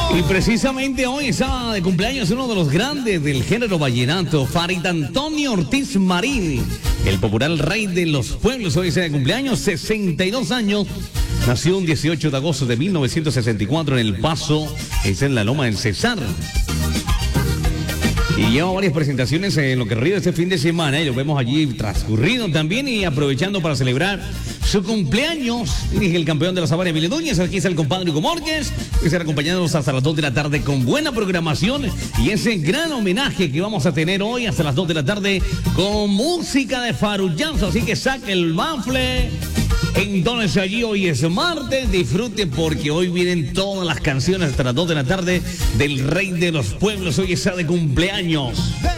Y precisamente hoy está de cumpleaños uno de los grandes del género vallenato, Farid Antonio Ortiz Marín, el popular rey de los pueblos. Hoy está de cumpleaños, 62 años. Nació un 18 de agosto de 1964 en El Paso, es en la Loma del Cesar. Y lleva varias presentaciones en lo que ríe este fin de semana. Lo vemos allí transcurrido también y aprovechando para celebrar su cumpleaños. Dirige el campeón de la Sabana, Emilio Núñez. Aquí está el compadre Hugo Márquez. Que estará acompañándonos hasta las 2 de la tarde con buena programación. Y ese gran homenaje que vamos a tener hoy hasta las 2 de la tarde con música de farullazo. Así que saque el bafle. Entonces allí hoy es martes, disfrute porque hoy vienen todas las canciones hasta las 2 de la tarde del rey de los pueblos. Hoy está de cumpleaños.